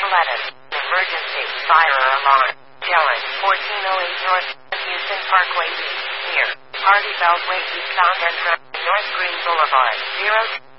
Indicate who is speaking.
Speaker 1: lettuce. Emergency. Fire alarm. Gelling. 1408 North Houston Parkway East. Near Hardy Beltway Eastbound and North Green Boulevard. 0